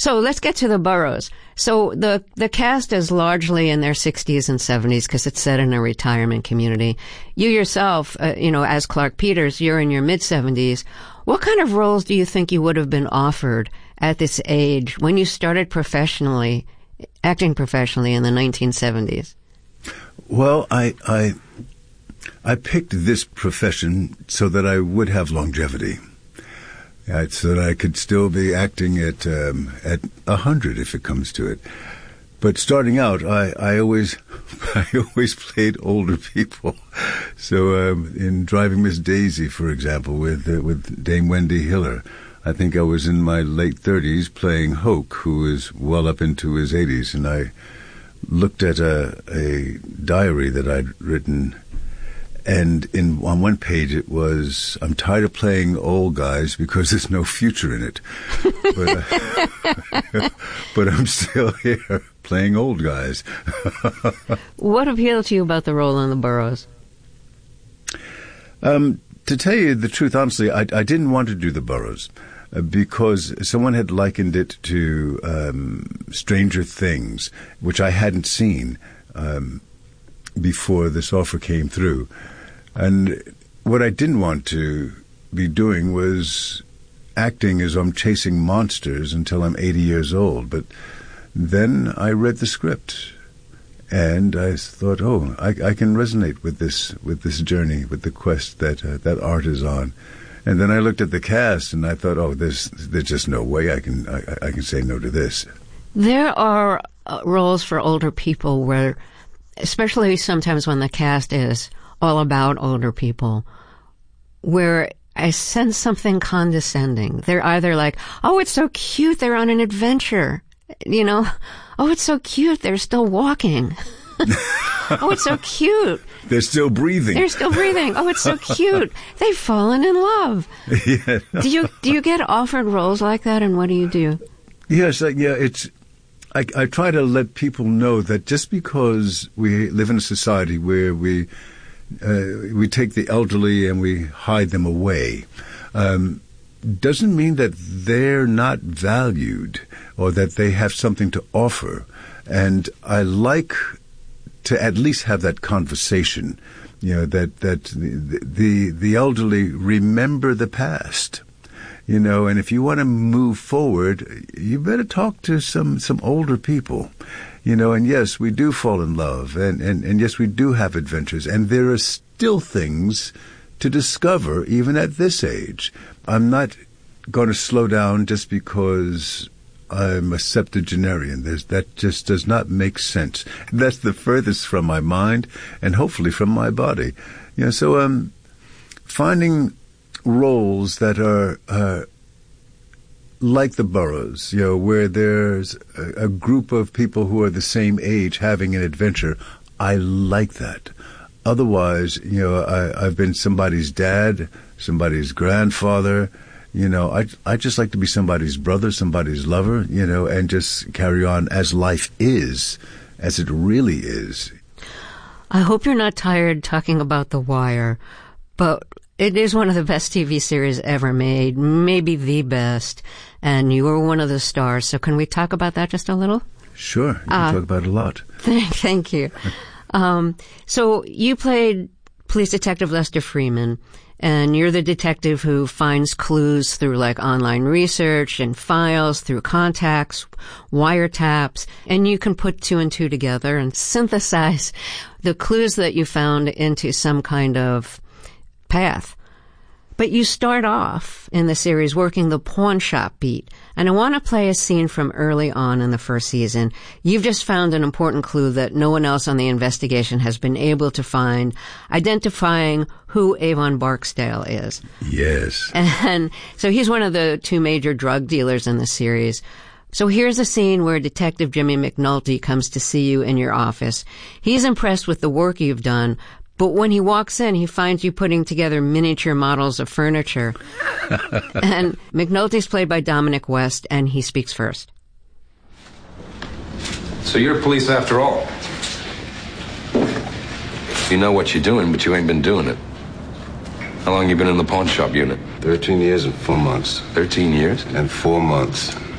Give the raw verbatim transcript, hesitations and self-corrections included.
So let's get to the Burroughs. So the the cast is largely in their sixties and seventies because it's set in a retirement community. You yourself, uh, you know, as Clark Peters, you're in your mid-seventies. What kind of roles do you think you would have been offered at this age when you started professionally, acting professionally in the nineteen seventies? Well, I I I picked this profession so that I would have longevity. Uh, so that I could still be acting at um, at a hundred if it comes to it. But starting out, I, I always I always played older people. So um, in Driving Miss Daisy, for example, with uh, with Dame Wendy Hiller, I think I was in my late thirties playing Hoke, who is well up into his eighties, and I looked at a a diary that I'd written. And in on one page it was, I'm tired of playing old guys because there's no future in it. But, uh, but I'm still here playing old guys. What appealed to you about the role in the Burroughs? Um, to tell you the truth, honestly, I, I didn't want to do the Burroughs uh, because someone had likened it to um, Stranger Things, which I hadn't seen um, before this offer came through. And what I didn't want to be doing was acting as I'm chasing monsters until I'm eighty years old. But then I read the script, and I thought, oh, I, I can resonate with this with this journey, with the quest that uh, that art is on. And then I looked at the cast, and I thought, oh, there's there's just no way I can I, I can say no to this. There are uh, roles for older people where, especially sometimes when the cast is all about older people, where I sense something condescending. They're either like, oh, it's so cute, they're on an adventure. You know, oh, it's so cute, they're still walking. Oh, it's so cute. They're still breathing. They're still breathing. Oh, it's so cute. They've fallen in love. Yeah. Do you do you get offered roles like that, and what do you do? Yes, uh, yeah, it's... I, I try to let people know that just because we live in a society where we uh, we take the elderly and we hide them away, um, doesn't mean that they're not valued or that they have something to offer. And I like to at least have that conversation, you know, that that the the, the elderly remember the past. You know, and if you want to move forward, you better talk to some, some older people. You know, and yes, we do fall in love, and, and, and yes, we do have adventures, and there are still things to discover even at this age. I'm not going to slow down just because I'm a septuagenarian. There's, that just does not make sense. That's the furthest from my mind and hopefully from my body. You know, so um, finding roles that are uh, like the Burroughs, you know, where there's a, a group of people who are the same age having an adventure. I like that. Otherwise, you know, I, I've been somebody's dad, somebody's grandfather. You know, I I just like to be somebody's brother, somebody's lover, you know, and just carry on as life is, as it really is. I hope you're not tired talking about The Wire, but it is one of the best T V series ever made, maybe the best, and you were one of the stars. So can we talk about that just a little? Sure, you can uh, talk about it a lot. Thank, thank you. um, so you played Police Detective Lester Freeman, and you're the detective who finds clues through like online research and files, through contacts, wiretaps, and you can put two and two together and synthesize the clues that you found into some kind of path. But you start off in the series working the pawn shop beat, and I want to play a scene from early on in the first season. You've just found an important clue that no one else on the investigation has been able to find, identifying who Avon Barksdale is. Yes. And so he's one of the two major drug dealers in the series. So here's a scene where Detective Jimmy McNulty comes to see you in your office. He's impressed with the work you've done, but when he walks in, he finds you putting together miniature models of furniture. And McNulty's played by Dominic West, and he speaks first. So you're police after all. You know what you're doing, but you ain't been doing it. How long you been in the pawn shop unit? Thirteen years and four months. Thirteen years? And four months.